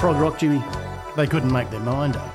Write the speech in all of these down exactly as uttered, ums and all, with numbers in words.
Prog rock, Jimmy. They couldn't make their mind up.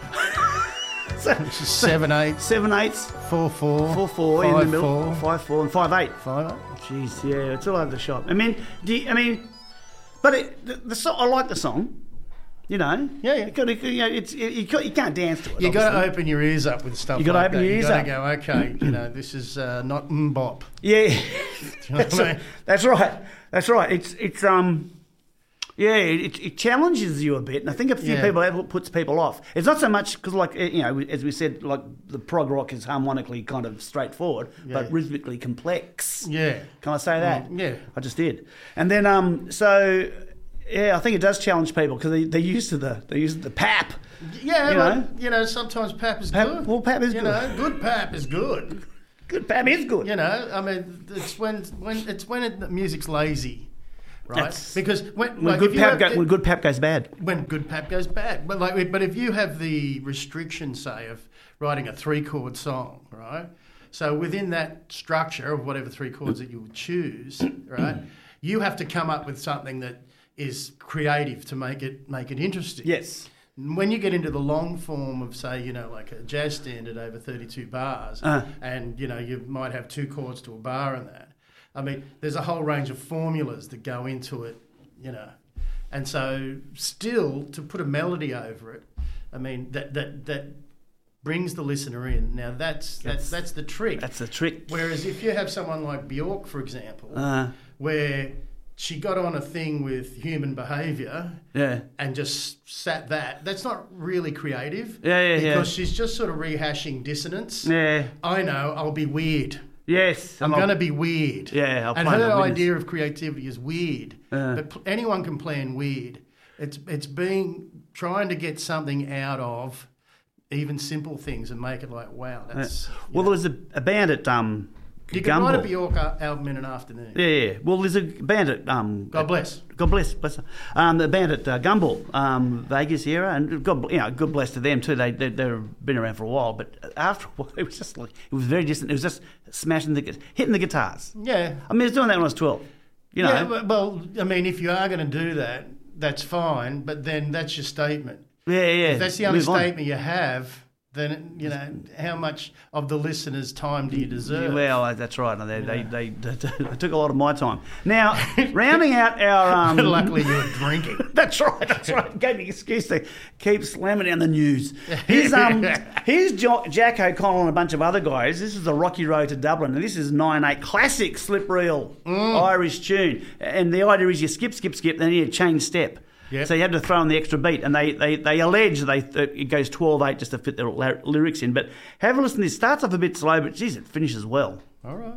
So, Seven eight, seven eights, four four, four four five, in the middle, four. five four and five eight. Five eight. Jeez, yeah, it's all over the shop. I mean, do you, I mean, but it, the, the song, I like the song. You know, Yeah, yeah. You, gotta, you, know, it's, you, you, can't, you can't dance to it. You got to obviously. open your ears up with stuff. You gotta like open that. your you ears gotta up. go, okay, you know, this is uh, not mbop. Yeah, Do you know that's, what I right. mean? that's right. That's right. It's it's um, yeah, it, it challenges you a bit, and I think a few Yeah. people that puts people off. It's not so much because, like you know, as we said, like the prog rock is harmonically kind of straightforward, Yeah. but rhythmically complex. Yeah. Can I say that? Mm, yeah. I just did. And then um, so yeah, I think it does challenge people because they they're used to the they're used to the pap. Yeah, You well, know? you know, sometimes pap is Pap- good. well, pap is you good. know, good pap is good. Good pap is good. You know, I mean, it's when when it's when it, the music's lazy, right? That's- because when, When like, good if you pap have- go, when good pap goes bad. when good pap goes bad. But like, but if you have the restriction, say, of writing a three chord song, right? So within that structure of whatever three chords that you would choose, right, you have to come up with something that is creative to make it make it interesting. Yes. When you get into the long form of, say, you know, like a jazz standard over thirty-two bars, Uh. and, you know, you might have two chords to a bar and that. I mean, there's a whole range of formulas that go into it, you know. And so still, to put a melody over it, I mean, that that, that brings the listener in. Now, that's, that's, that's the trick. That's the trick. Whereas if you have someone like Bjork, for example, Uh, where she got on a thing with human behaviour yeah. and just sat that, that's not really creative. Yeah, yeah, yeah. Because she's just sort of rehashing dissonance. Yeah. I know, I'll be weird. Yes. I'm going to be weird. Yeah, I'll And play her my witness. idea of creativity is weird. Uh. But pl- anyone can plan weird. It's it's being trying to get something out of even simple things and make it like, wow, that's... you Well, know. there was a, a band at um, You can write a Gumball. Bjork al- album in an afternoon. Yeah, yeah. Well, there's a band at um. God bless. God bless, bless her. Um, the band at uh, Gumball, um, Vegas era, and God, you know, good bless to them too. They they they've been around for a while, but after a while, it was just like it was very distant. It was just smashing the gu- hitting the guitars. Yeah. I mean, I was doing that when I was twelve. You know, Yeah, but- well, I mean, if you are going to do that, that's fine, but then that's your statement. yeah, yeah. If that's the only Move on. statement you have, then, you know, how much of the listener's time do you deserve? Well, uh, that's right. They, they, they, they, they took a lot of my time. Now, rounding out our um, Luckily you were drinking. That's right, that's right. Gave me an excuse to keep slamming down the news. Here's um, here's jo- Jack O'Connell and a bunch of other guys. This is the Rocky Road to Dublin, and this is nine eight classic slip reel Irish tune. And the idea is you skip, skip, skip, then you change step. Yep. So you had to throw in the extra beat, and they they, they allege they uh, it goes twelve eight just to fit the ly- lyrics in. But have a listen. This starts off a bit slow, but geez, it finishes well. All right.